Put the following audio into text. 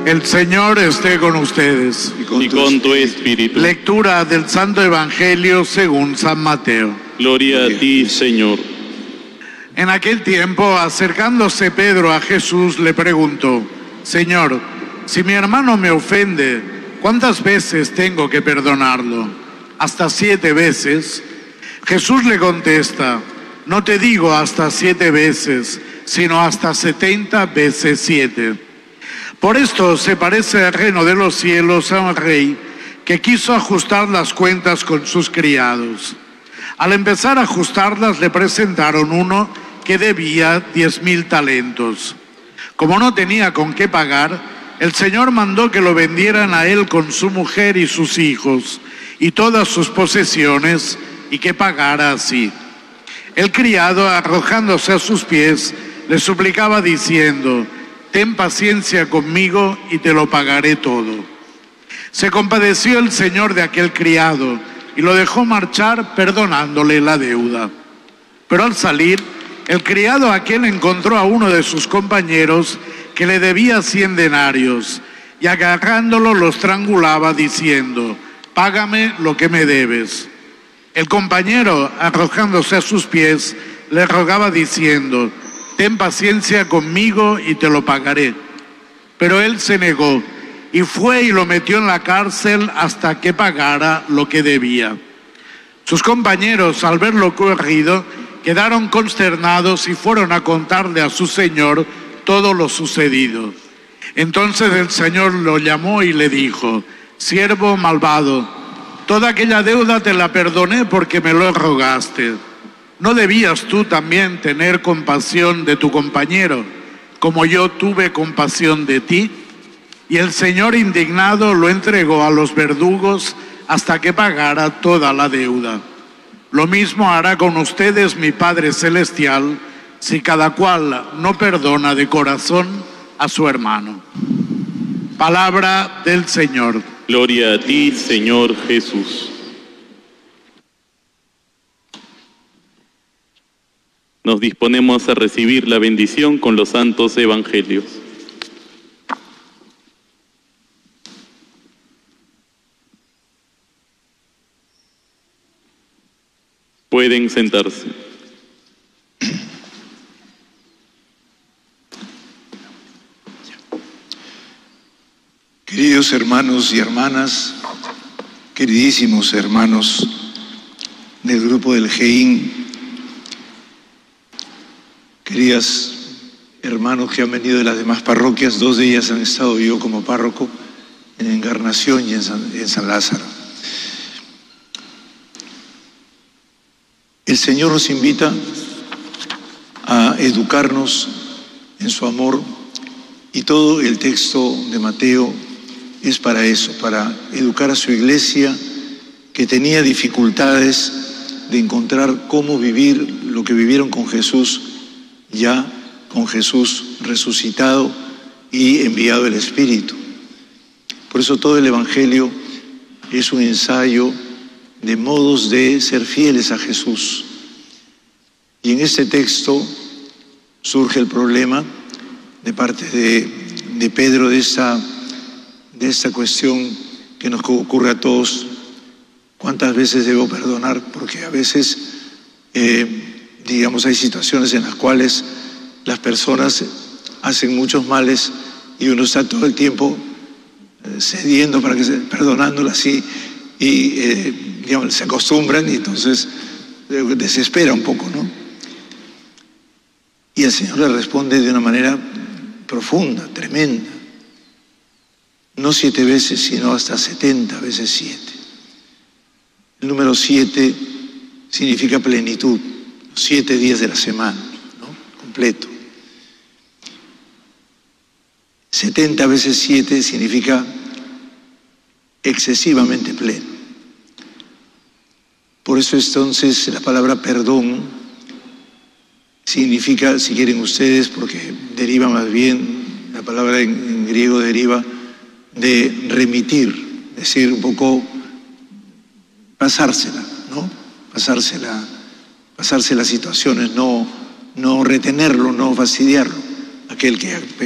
El Señor esté con ustedes. Y con tu espíritu. Lectura del Santo Evangelio según San Mateo. Gloria a ti, Señor. En aquel tiempo, acercándose Pedro a Jesús, le preguntó: Señor, si mi hermano me ofende, ¿cuántas veces tengo que perdonarlo? ¿Hasta 7 veces? Jesús le contesta: no te digo hasta 7 veces, sino hasta 70 veces 7. Por esto se parece el reino de los cielos a un rey que quiso ajustar las cuentas con sus criados. Al empezar a ajustarlas, le presentaron uno que debía 10,000 talentos. Como no tenía con qué pagar, el Señor mandó que lo vendieran a él con su mujer y sus hijos y todas sus posesiones, y que pagara así. El criado, arrojándose a sus pies, le suplicaba diciendo: ten paciencia conmigo y te lo pagaré todo. Se compadeció el Señor de aquel criado y lo dejó marchar, perdonándole la deuda. Pero al salir, el criado aquel encontró a uno de sus compañeros que le debía 100 denarios, y agarrándolo lo estrangulaba diciendo: págame lo que me debes. El compañero, arrojándose a sus pies, le rogaba diciendo: ten paciencia conmigo y te lo pagaré. Pero él se negó y fue y lo metió en la cárcel hasta que pagara lo que debía. Sus compañeros, al ver lo ocurrido, quedaron consternados y fueron a contarle a su señor todo lo sucedido. Entonces el Señor lo llamó y le dijo: siervo malvado, toda aquella deuda te la perdoné porque me lo rogaste. ¿No debías tú también tener compasión de tu compañero, como yo tuve compasión de ti? Y el Señor, indignado, lo entregó a los verdugos hasta que pagara toda la deuda. Lo mismo hará con ustedes mi Padre Celestial, si cada cual no perdona de corazón a su hermano. Palabra del Señor. Gloria a ti, Señor Jesús. Nos disponemos a recibir la bendición con los santos evangelios. Pueden sentarse. Queridos hermanos y hermanas, queridísimos hermanos del grupo del GEIN, queridas hermanos que han venido de las demás parroquias, 2 de ellas han estado yo como párroco, en Encarnación y en San Lázaro. El Señor nos invita a educarnos en su amor, y todo el texto de Mateo es para eso, para educar a su iglesia que tenía dificultades de encontrar cómo vivir lo que vivieron con Jesús, ya con Jesús resucitado y enviado el Espíritu. Por eso todo el Evangelio es un ensayo de modos de ser fieles a Jesús. Y en este texto surge el problema de parte de Pedro de esta cuestión que nos ocurre a todos: ¿cuántas veces debo perdonar? Porque a veces, hay situaciones en las cuales las personas hacen muchos males y uno está todo el tiempo cediendo para que perdonándolas así, y se acostumbran y entonces desespera un poco, ¿no? Y el Señor le responde de una manera profunda, tremenda: no 7 veces, sino hasta 70 veces 7. El número 7 significa plenitud, 7 días de la semana, ¿no? Completo. 70 veces 7 significa excesivamente pleno. Por eso entonces la palabra perdón significa, si quieren ustedes, porque deriva más bien, la palabra en griego deriva de remitir, es decir, un poco pasársela, ¿no? Pasarse las situaciones, no retenerlo, no fastidiarlo, aquel que ha